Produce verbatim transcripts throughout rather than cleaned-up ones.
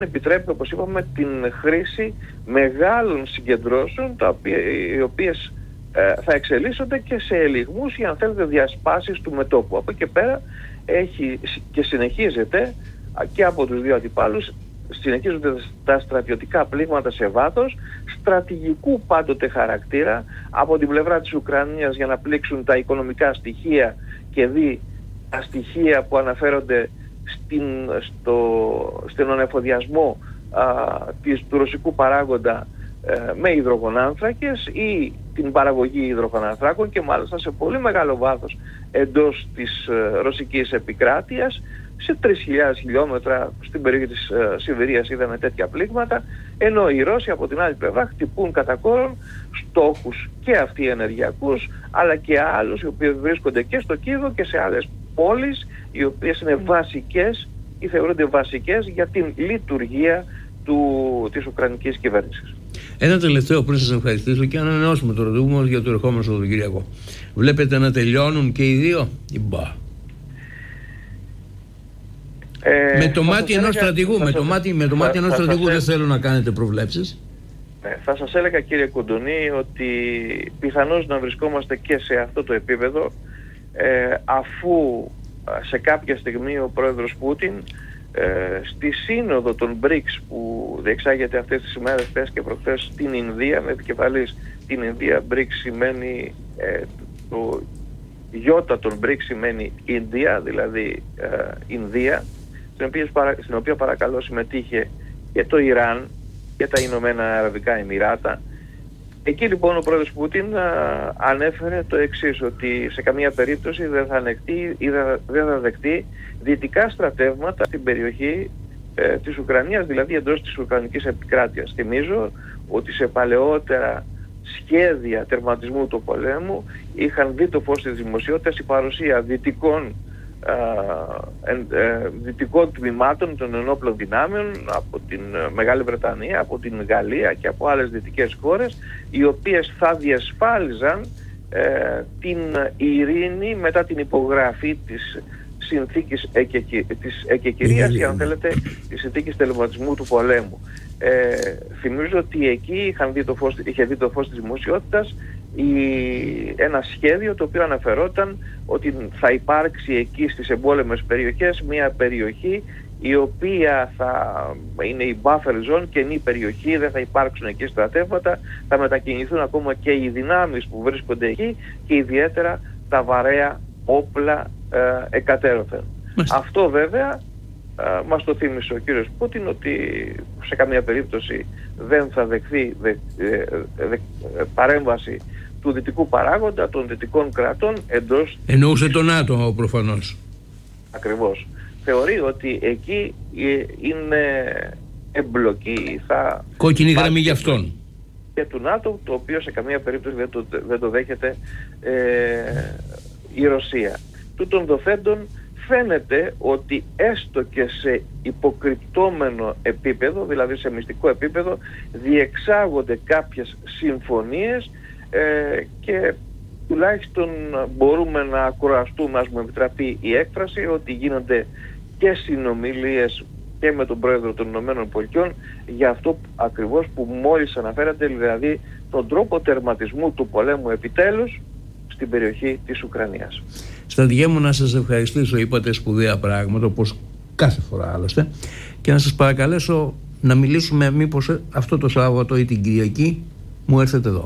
επιτρέπει, όπως είπαμε, την χρήση μεγάλων συγκεντρώσεων, τα οποία, οι οποίες ε, θα εξελίσσονται και σε ελιγμούς ή αν θέλετε διασπάσεις του μετώπου. Από εκεί και πέρα έχει και συνεχίζεται και από τους δύο αντιπάλους, συνεχίζονται τα στρατιωτικά πλήγματα σε βάθος, στρατηγικού πάντοτε χαρακτήρα, από την πλευρά της Ουκρανίας για να πλήξουν τα οικονομικά στοιχεία και δει τα στοιχεία που αναφέρονται στην, στο, στον ανεφοδιασμό α, της, του ρωσικού παράγοντα ε, με υδρογονάνθρακες ή την παραγωγή υδρογονάνθρακων και μάλιστα σε πολύ μεγάλο βάθος εντός της ε, ρωσικής επικράτειας. Σε τρεις χιλιάδες χιλιόμετρα στην περιοχή της ε, Σιβηρίας είδαμε τέτοια πλήγματα, ενώ οι Ρώσοι από την άλλη πλευρά χτυπούν κατά κόρον στόχους και αυτοί ενεργειακούς, αλλά και άλλους οι οποίοι βρίσκονται και στο Κίεβο και σε άλλες πόλεις, οι οποίες είναι βασικές ή θεωρούνται βασικές για την λειτουργία του, της Ουκρανικής κυβέρνησης. Ένα τελευταίο πριν σας ευχαριστήσω και ανανεώσουμε το ραντεβού μας για το ερχόμενο Σαββατοκύριακο. Βλέπετε να τελειώνουν και οι δύο ή μπα? Ε, με το μάτι ενός στρατηγού, με το μάτι, με το μάτι ενός στρατηγού δεν θέλω να κάνετε προβλέψεις. Ε, θα σας έλεγα, κύριε Κοντονή, ότι πιθανώς να βρισκόμαστε και σε αυτό το επίπεδο ε, αφού σε κάποια στιγμή ο πρόεδρος Πούτιν ε, στη σύνοδο των μπρικς που διεξάγεται αυτές τις ημέρες, χθες και προχθές στην Ινδία, με επικεφαλής την Ινδία. μπρικς σημαίνει ε, το γιώτα των μπρικς σημαίνει Ινδία, δηλαδή ε, Ινδία, στην οποία, στην οποία παρακαλώ συμμετείχε και το Ιράν και τα Ηνωμένα Αραβικά Εμιράτα. Εκεί λοιπόν ο πρόεδρος Πούτιν α, ανέφερε το εξής, ότι σε καμία περίπτωση δεν θα, ανεκτεί, ή δεν θα δεχτεί δυτικά στρατεύματα στην περιοχή ε, της Ουκρανίας, δηλαδή εντός της Ουκρανικής επικράτειας. Θυμίζω ότι σε παλαιότερα σχέδια τερματισμού του πολέμου είχαν δει το φως της δημοσιότητας η παρουσία δυτικών Ε, ε, δυτικών τμήματων των ενόπλων δυνάμεων από την Μεγάλη Βρετανία, από την Γαλλία και από άλλες δυτικές χώρες, οι οποίες θα διασφάλιζαν ε, την ειρήνη μετά την υπογραφή της συνθήκης εκεκυ... της εκεκυρίας ή αν θέλετε της συνθήκης τελεσματισμού του πολέμου. Ε, θυμίζω ότι εκεί είχαν δει το φως, είχε δει το φως της δημοσιότητας η, ένα σχέδιο το οποίο αναφερόταν ότι θα υπάρξει εκεί στις εμπόλεμες περιοχές μια περιοχή η οποία θα είναι η buffer zone, καινή περιοχή, δεν θα υπάρξουν εκεί στρατεύματα, θα μετακινηθούν ακόμα και οι δυνάμεις που βρίσκονται εκεί και ιδιαίτερα τα βαρέα όπλα ε, εκατέρωθεν. Αυτό βέβαια ε, μας το θύμισε ο κύριος Πούτιν, ότι σε καμία περίπτωση δεν θα δεχθεί δε, δε, δε, παρέμβαση του δυτικού παράγοντα, των δυτικών κρατών εντός... Εννοούσε το ΝΑΤΟ προφανώς. Ακριβώς. Θεωρεί ότι εκεί είναι εμπλοκή, θα... κόκκινη γραμμή για αυτόν. Και του ΝΑΤΟ, το οποίο σε καμία περίπτωση δεν το, δεν το δέχεται ε, η Ρωσία. Τούτων δοθέντων φαίνεται ότι έστω και σε υποκρυπτόμενο επίπεδο, δηλαδή σε μυστικό επίπεδο, διεξάγονται κάποιες συμφωνίες ε, και τουλάχιστον μπορούμε να ακροαστούμε, ας μου επιτραπεί η έκφραση, ότι γίνονται και συνομιλίες και με τον πρόεδρο των Ηνωμένων Πολιτειών για αυτό ακριβώς που μόλις αναφέρατε, δηλαδή τον τρόπο τερματισμού του πολέμου επιτέλους στην περιοχή της Ουκρανίας. Στρατηγέ μου, να σας ευχαριστήσω, είπατε σπουδαία πράγματα όπως κάθε φορά άλλωστε, και να σας παρακαλέσω να μιλήσουμε μήπως αυτό το Σάββατο ή την Κυριακή μου έρθετε εδώ.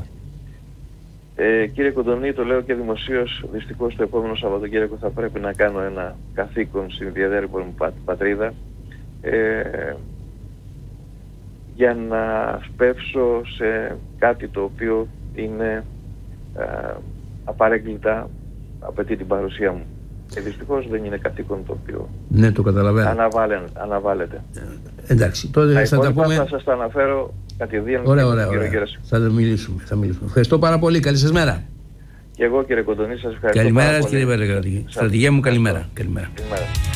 Ε, κύριε Κοντονή, το λέω και δημοσίως, δυστυχώς το επόμενο Σαββατοκύριακο θα πρέπει να κάνω ένα καθήκον στην ιδιαίτερη μου πατρίδα ε, για να σπεύσω σε κάτι το οποίο είναι ε, απαρέγκλητα απαιτεί την παρουσία μου. Και δυστυχώς δεν είναι καθήκον το οποίο ναι, το καταλαβαίνω. Αναβάλεν, αναβάλλεται. Ε, εντάξει, τότε θα τα πούμε. Θα σας τα αναφέρω κατηδίαν. Ωραία, ωραία, ωραία. Θα μιλήσουμε, θα μιλήσουμε. Ευχαριστώ πάρα πολύ. Καλή σας μέρα. Και εγώ, κύριε Κοντονή, σας ευχαριστώ. Καλημέρα, κύριε Βέλεγρα. Στρατηγέ μου, καλημέρα. Καλημέρα. Καλημέρα.